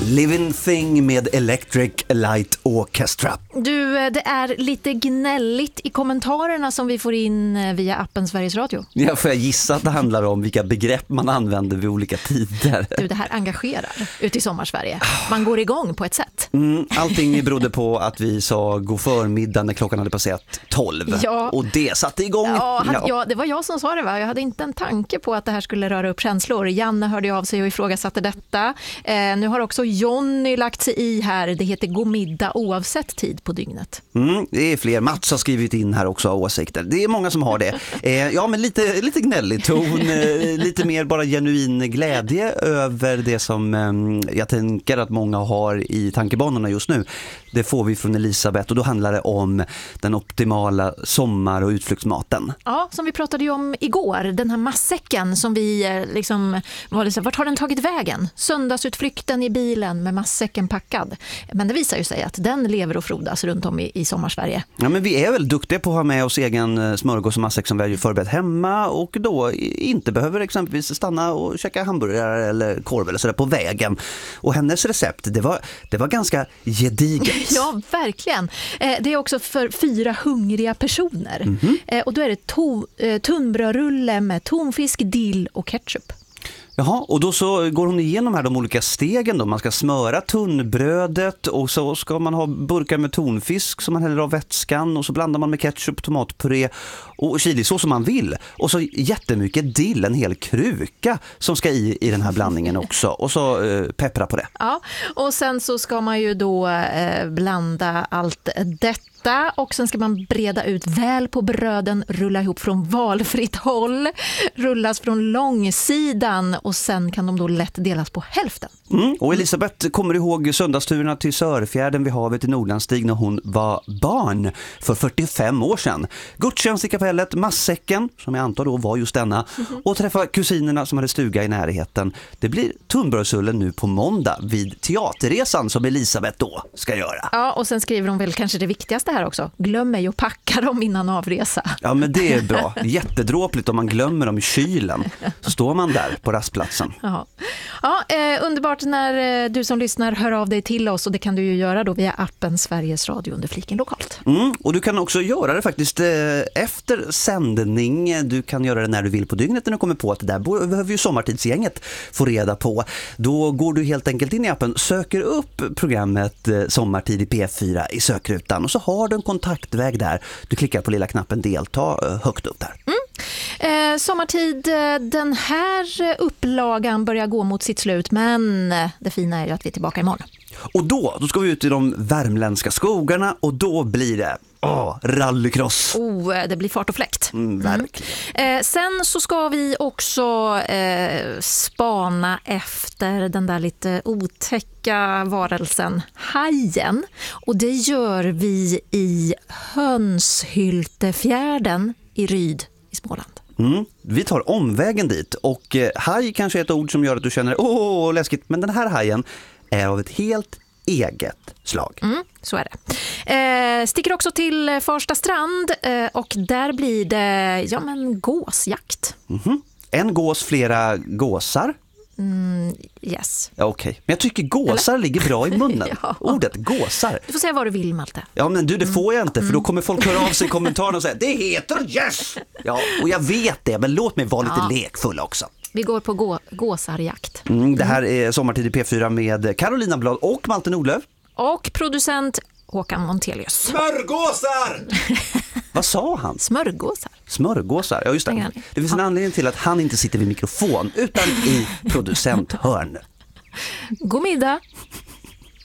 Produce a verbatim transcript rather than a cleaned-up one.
Living Thing med Electric Light Orchestra. Du, det är lite gnälligt i kommentarerna som vi får in via appen Sveriges Radio. Ja, får jag gissa att det handlar om vilka begrepp man använder vid olika tider. Du, det här engagerar ute i Sommarsverige. Man går igång på ett sätt. Mm, allting berodde på att vi sa god förmiddag när klockan hade passerat tolv. Ja. Och det satte igång. Ja, hade, ja. ja, det var jag som sa det, va? Jag hade inte en tanke på att det här skulle röra upp känslor. Janne hörde av sig och ifrågasatte detta. Eh, nu har också Jonny lagt sig i här. Det heter god middag oavsett tid på dygnet. Mm, det är fler. Mats har skrivit in här också åsikter. Det är många som har det. Eh, ja, men lite, lite gnällig ton. Eh, lite mer bara genuin glädje över det som eh, jag tänker att många har i tankebanorna just nu. Det får vi från Elisabeth och då handlar det om den optimala sommar- och utflyktsmaten. Ja, som vi pratade ju om igår. Den här massäcken som vi liksom var liksom, vart har den tagit vägen? Söndagsutflykten i bilen med massäcken packad. Men det visar ju sig att den lever och frodas runt om i, i Sommarsverige. Ja, men vi är väl duktiga på att ha med oss egen smörgås och massäck som vi har ju förberett hemma och då inte behöver exempelvis stanna och käka hamburgare eller korv eller sådär på vägen. Och hennes recept, det var, det var ganska gediget. Ja, verkligen. Det är också för fyra hungriga personer. Mm-hmm. Och då är det to- tunnbrödrulle med tonfisk, dill och ketchup. Jaha, och då så går hon igenom här de olika stegen då. Man ska smöra tunnbrödet och så ska man ha burkar med tonfisk som man häller av vätskan och så blandar man med ketchup, tomatpuré och chilisås som man vill. Och så jättemycket dill, en hel kruka som ska i i den här blandningen också. Och så eh, peppra på det. Ja, och sen så ska man ju då eh, blanda allt detta. Och sen ska man breda ut väl på bröden, rulla ihop från valfritt håll, rullas från långsidan och sen kan de då lätt delas på hälften. Mm. Och Elisabeth kommer ihåg söndagsturerna till Sörfjärden vid havet i Nordlandstig när hon var barn för fyrtiofem år sedan. Gudstjänst i kapellet, massäcken, som jag antar då var just denna, mm-hmm. och träffa kusinerna som hade stuga i närheten. Det blir tunnbrödsullen nu på måndag vid teaterresan som Elisabeth då ska göra. Ja, och sen skriver hon väl kanske det viktigaste här också. Glöm mig och packa dem innan avresa. Ja, men det är bra. Jättedråpligt om man glömmer dem i kylen. Så står man där på rastplatsen. Ja, ja eh, underbart när eh, du som lyssnar hör av dig till oss och det kan du ju göra då via appen Sveriges Radio under fliken lokalt. Mm, och du kan också göra det faktiskt eh, efter sändning. Du kan göra det när du vill på dygnet när du kommer på att det där behöver ju sommartidsgänget få reda på. Då går du helt enkelt in i appen, söker upp programmet eh, Sommartid i P fyra i sökrutan och så har du en kontaktväg där. Du klickar på lilla knappen delta eh, högt upp där. Mm. Eh, sommartid, den här upplagan börjar gå mot sitt slut, men det fina är ju att vi är tillbaka imorgon. Och då, då ska vi ut i de värmländska skogarna och då blir det åh, rallycross. Oh, det blir fart och fläkt. Mm, verkligen. Mm. Eh, sen så ska vi också eh, spana efter den där lite otäcka varelsen, hajen. Och det gör vi i Hönshyltefjärden i Ryd i Småland. Mm. Vi tar omvägen dit och eh, haj kanske är ett ord som gör att du känner åh, läskigt, men den här hajen är av ett helt eget slag. Mm, så är det. Eh, sticker också till Farsta strand eh, och där blir det ja, men gåsjakt. Mm-hmm. En gås, flera gåsar. Mm, yes. Ja, okej. Okay. Men jag tycker gåsar Eller? ligger bra i munnen. Ja. Ordet gåsar. Du får säga vad du vill, Malte. Ja, men du, det får jag inte. För då kommer folk höra av sig i kommentarerna och säga det heter yes! Ja, och jag vet det. Men låt mig vara lite ja. lekfull också. Vi går på gå- gåsarjakt. Mm, det här är Sommartid i P fyra med Carolina Blad och Malte Nordlöf. Och producent Håkan Montelius. Smörgåsar! Vad sa han? Smörgåsar. Smörgåsar, ja just det. Det finns en ja. anledning till att han inte sitter vid mikrofon utan i producenthörn. God middag.